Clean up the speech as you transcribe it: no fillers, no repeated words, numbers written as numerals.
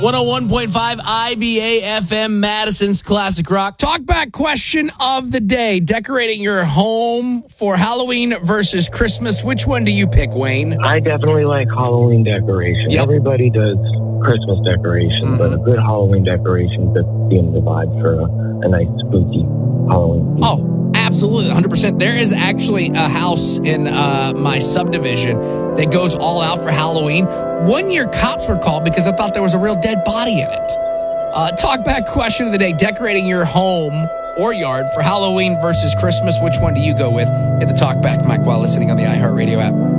101.5 IBA FM, Madison's Classic Rock. Talkback question of the day. Decorating your home for Halloween versus Christmas. Which one do you pick, Wayne? I definitely like Halloween decoration. Yep. Everybody does Christmas decoration, but a good Halloween decoration just seems the vibe for a nice spooky Halloween season. Oh, absolutely, 100%. There is actually a house in my subdivision that goes all out for Halloween. 1 year, cops were called because I thought there was a real dead body in it. Talkback question of the day. Decorating your home or yard for Halloween versus Christmas. Which one do you go with? Hit the Talkback mic while listening on the iHeartRadio app.